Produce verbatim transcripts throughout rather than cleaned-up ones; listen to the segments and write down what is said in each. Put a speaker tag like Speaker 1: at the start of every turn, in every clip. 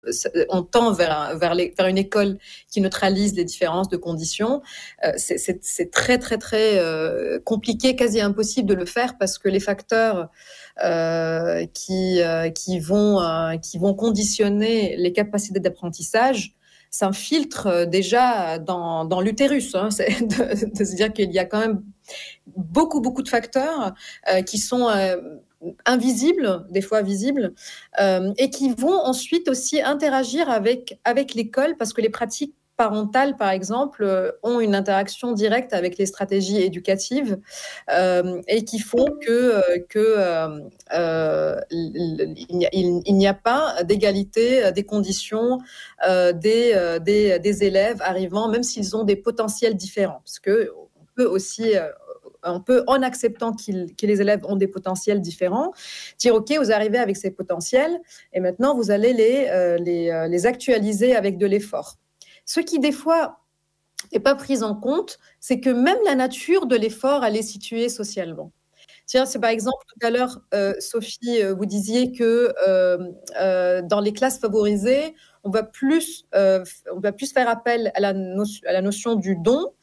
Speaker 1: on tend vers, vers, les, vers une école qui neutralise les différences de conditions. Euh, c'est, c'est, c'est très, très, très euh, compliqué, quasi impossible de le faire parce que les facteurs euh, qui, euh, qui, vont, euh, qui vont conditionner les capacités d'apprentissage s'infiltrent déjà dans, dans l'utérus. Hein. C'est de, de se dire qu'il y a quand même beaucoup, beaucoup de facteurs euh, qui sont... Euh, invisibles, des fois visibles, euh, et qui vont ensuite aussi interagir avec, avec l'école parce que les pratiques parentales, par exemple, euh, ont une interaction directe avec les stratégies éducatives euh, et qui font que, euh, que euh, euh, il, il, il, il n'y a pas d'égalité des conditions euh, des, euh, des, des élèves arrivant, même s'ils ont des potentiels différents, parce que on peut aussi euh, on peut, en acceptant qu'il, que les élèves ont des potentiels différents, dire, OK, vous arrivez avec ces potentiels et maintenant, vous allez les, euh, les, euh, les actualiser avec de l'effort. Ce qui, des fois, n'est pas pris en compte, c'est que même la nature de l'effort, elle est située socialement. Tiens, c'est par exemple, tout à l'heure, euh, Sophie, euh, vous disiez que euh, euh, dans les classes favorisées, on va plus, euh, on va plus faire appel à la, no- à la notion du don,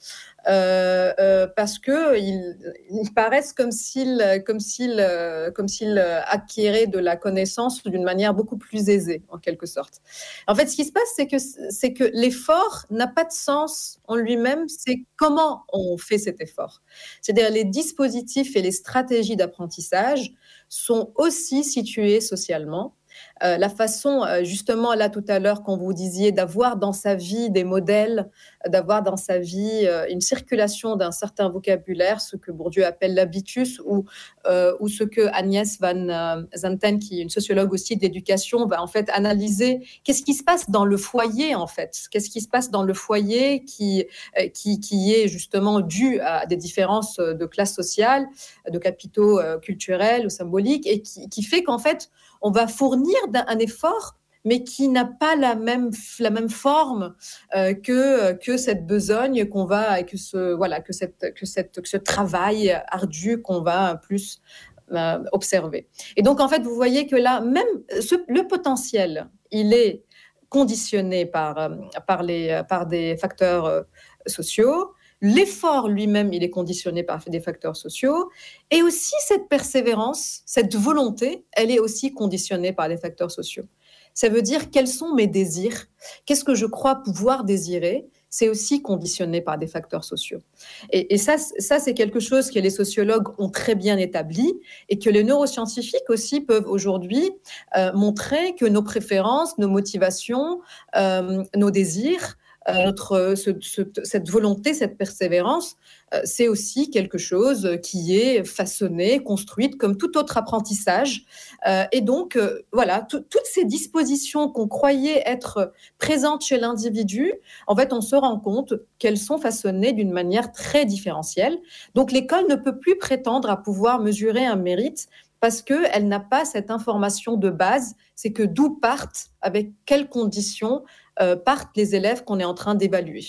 Speaker 1: euh, euh, parce qu'ils ils paraissent comme s'ils, comme s'ils, euh, comme s'ils acquéraient de la connaissance d'une manière beaucoup plus aisée, en quelque sorte. En fait, ce qui se passe, c'est que, c'est que l'effort n'a pas de sens en lui-même, c'est comment on fait cet effort. C'est-à-dire les dispositifs et les stratégies d'apprentissage sont aussi situés socialement. Euh, la façon, euh, justement, là tout à l'heure, quand vous disiez d'avoir dans sa vie des modèles, d'avoir dans sa vie euh, une circulation d'un certain vocabulaire, ce que Bourdieu appelle l'habitus, ou, euh, ou ce que Agnès Van euh, Zanten, qui est une sociologue aussi de l'éducation, va en fait analyser qu'est-ce qui se passe dans le foyer, en fait. Qu'est-ce qui se passe dans le foyer qui, euh, qui, qui est justement dû à des différences de classe sociale, de capitaux euh, culturels ou symboliques, et qui, qui fait qu'en fait, on va fournir un effort, mais qui n'a pas la même, la même forme euh, que, que cette besogne qu'on va, que ce, voilà, que cette, que cette, que ce travail ardu qu'on va plus euh, observer. Et donc, en fait, vous voyez que là, même ce, le potentiel, il est conditionné par, par, les, par des facteurs euh, sociaux. L'effort lui-même, il est conditionné par des facteurs sociaux. Et aussi, cette persévérance, cette volonté, elle est aussi conditionnée par des facteurs sociaux. Ça veut dire quels sont mes désirs, qu'est-ce que je crois pouvoir désirer, c'est aussi conditionné par des facteurs sociaux. Et, et ça, ça, c'est quelque chose que les sociologues ont très bien établi et que les neuroscientifiques aussi peuvent aujourd'hui euh, montrer que nos préférences, nos motivations, euh, nos désirs, Euh, notre, ce, ce, cette volonté, cette persévérance, euh, c'est aussi quelque chose qui est façonné, construite comme tout autre apprentissage. Euh, et donc, euh, voilà, t- toutes ces dispositions qu'on croyait être présentes chez l'individu, en fait, on se rend compte qu'elles sont façonnées d'une manière très différentielle. Donc, l'école ne peut plus prétendre à pouvoir mesurer un mérite parce qu'elle n'a pas cette information de base, c'est que d'où partent, avec quelles conditions euh, partent les élèves qu'on est en train d'évaluer.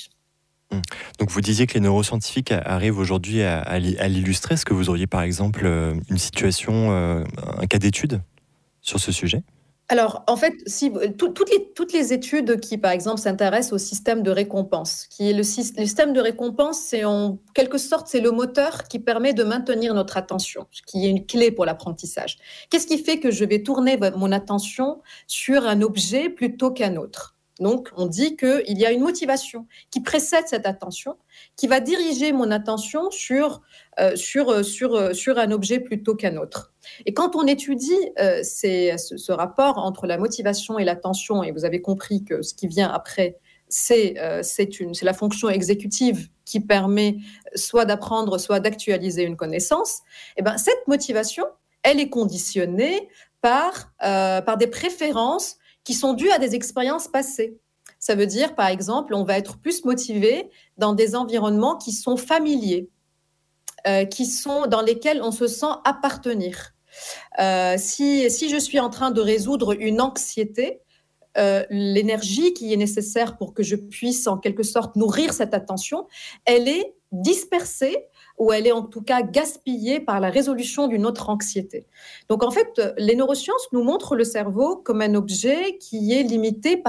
Speaker 2: Donc vous disiez que les neuroscientifiques arrivent aujourd'hui à, à l'illustrer. Est-ce que vous auriez par exemple une situation, un cas d'étude sur ce sujet ?
Speaker 1: Alors, en fait, si, tout, toutes, les, toutes les études qui, par exemple, s'intéressent au système de récompense, qui est le, le système de récompense, c'est en quelque sorte, c'est le moteur qui permet de maintenir notre attention, ce qui est une clé pour l'apprentissage. Qu'est-ce qui fait que je vais tourner mon attention sur un objet plutôt qu'un autre ? Donc, on dit qu'il y a une motivation qui précède cette attention, qui va diriger mon attention sur, euh, sur, sur, sur un objet plutôt qu'un autre. Et quand on étudie euh, ces, ce, ce rapport entre la motivation et l'attention, et vous avez compris que ce qui vient après, c'est, euh, c'est, une, c'est la fonction exécutive qui permet soit d'apprendre, soit d'actualiser une connaissance, et ben, cette motivation, elle est conditionnée par, euh, par des préférences qui sont dues à des expériences passées. Ça veut dire, par exemple, on va être plus motivé dans des environnements qui sont familiers, euh, qui sont dans lesquels on se sent appartenir. Euh, si, si je suis en train de résoudre une anxiété, euh, l'énergie qui est nécessaire pour que je puisse en quelque sorte nourrir cette attention, elle est dispersée ou elle est en tout cas gaspillée par la résolution d'une autre anxiété. Donc en fait, les neurosciences nous montrent le cerveau comme un objet qui est limité par